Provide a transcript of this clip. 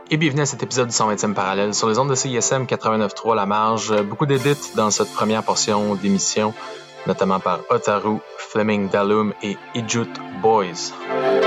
Et bienvenue à cet épisode du 120e parallèle sur les ondes de CISM 89.3 La Marge. Beaucoup d'édits dans cette première portion d'émission, notamment par Otaru, Fleming Dalum et Ijut Boys.